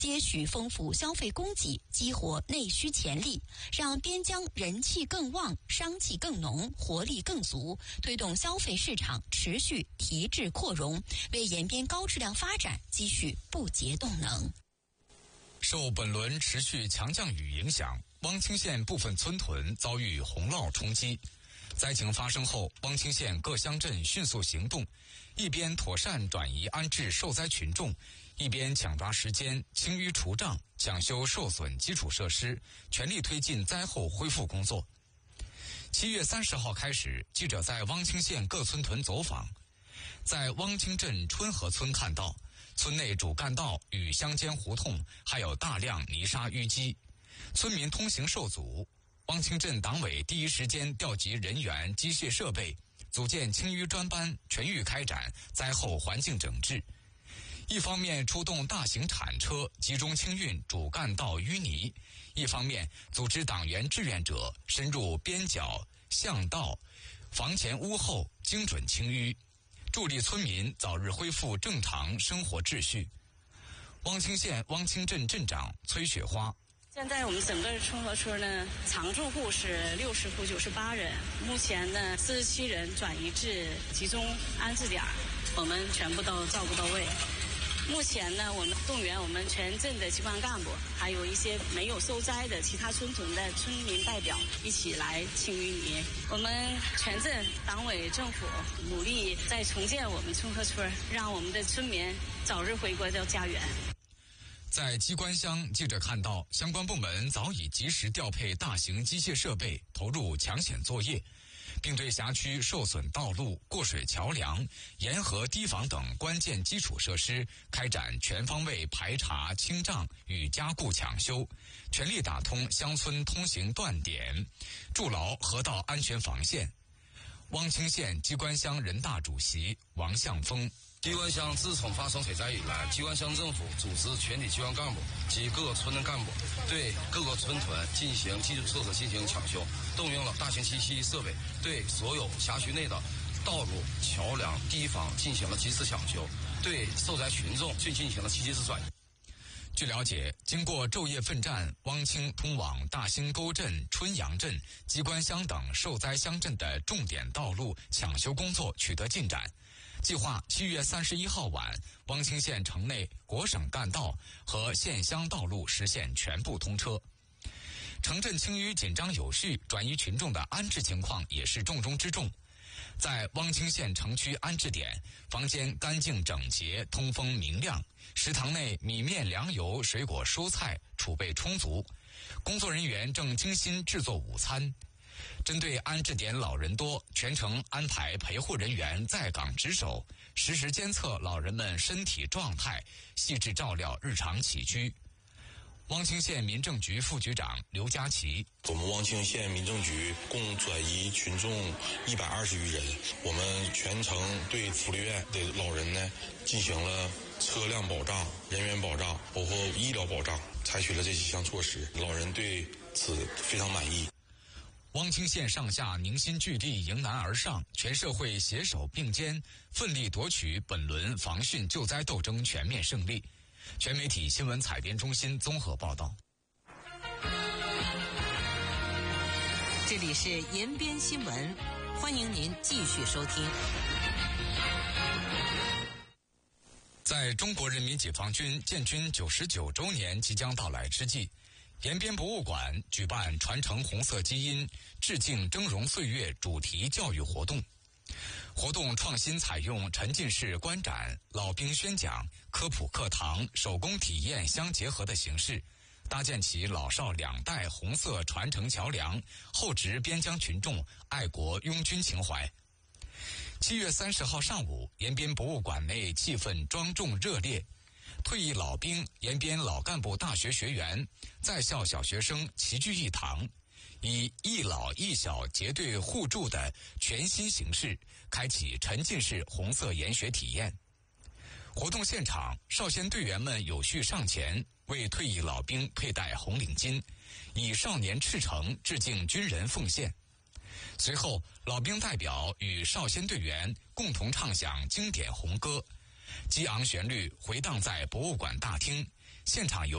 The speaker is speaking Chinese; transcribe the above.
接续丰富消费供给，激活内需潜力，让边疆人气更旺，商气更浓，活力更足，推动消费市场持续提质扩容，为延边高质量发展积蓄不竭动能。 受本轮持续强降雨影响，汪清县部分村屯遭遇洪涝冲击。灾情发生后，汪清县各乡镇迅速行动，一边妥善转移安置受灾群众，一边抢抓时间清淤除障，抢修受损基础设施，全力推进灾后恢复工作。7月30号开始，记者在汪清县各村屯走访，在汪清镇春和村看到，村内主干道与乡间胡同还有大量泥沙淤积，村民通行受阻。汪清镇党委第一时间调集人员、机械设备，组建清淤专班，全域开展灾后环境整治。一方面出动大型铲车集中清运主干道淤泥，一方面组织党员志愿者深入边角、巷道、房前屋后精准清淤，助力村民早日恢复正常生活秩序。汪清县汪清镇镇长崔雪花： 现在我们整个春和村呢，常住户是60户98人，目前呢47人转移至集中安置点，我们全部都照顾到位。目前呢，我们动员我们全镇的机关干部，还有一些没有受灾的其他村屯的村民代表一起来清淤泥。我们全镇党委政府努力在重建我们春和村，让我们的村民早日回归到家园。 在机关乡，记者看到相关部门早已及时调配大型机械设备，投入抢险作业，并对辖区受损道路、过水桥梁、沿河堤防等关键基础设施开展全方位排查清障与加固抢修，全力打通乡村通行断点，筑牢河道安全防线。汪清县机关乡人大主席王向峰： 机关乡自从发生水灾以来，机关乡政府组织全体机关干部及各个村的干部，对各个村屯进行基础设施进行抢修，动用了大型机器设备，对所有辖区内的道路、桥梁、堤防进行了及时抢修，对受灾群众进行了及时转移。 据了解，经过昼夜奋战，汪清通往大兴沟镇、春阳镇、机关乡等受灾乡镇的重点道路抢修工作取得进展。计划7月31号晚，汪清县城内国省干道和县乡道路实现全部通车。城镇清淤紧张有序，转移群众的安置情况也是重中之重。在汪清县城区安置点，房间干净整洁，通风明亮，食堂内米面粮油、水果蔬菜储备充足，工作人员正精心制作午餐。针对安置点老人多，全程安排陪护人员在岗值守，实时监测老人们身体状态，细致照料日常起居。汪清县民政局副局长刘佳琪： 我们汪清县民政局共转移群众120余人，我们全程对福利院的老人呢进行了车辆保障、人员保障，包括医疗保障，采取了这几项措施，老人对此非常满意。 汪清县上下凝心聚力，迎难而上，全社会携手并肩，奋力夺取本轮防汛救灾斗争全面胜利。全媒体新闻采编中心综合报道。 这里是延边新闻，欢迎您继续收听。 在中国人民解放军建军99周年即将到来之际，延边博物馆举办传承红色基因、致敬峥嵘岁月主题教育活动。活动创新采用沉浸式观展、老兵宣讲、科普课堂、手工体验相结合的形式，搭建起老少两代红色传承桥梁，厚植边疆群众爱国拥军情怀。7月30号上午，延边博物馆内气氛庄重热烈，退役老兵、延边老干部大学学员、在校小学生齐聚一堂，以一老一小结对互助的全新形式，开启沉浸式红色研学体验。活动现场，少先队员们有序上前，为退役老兵佩戴红领巾，以少年赤诚致敬军人奉献。随后，老兵代表与少先队员共同唱响经典红歌，激昂旋律回荡在博物馆大厅， 现场由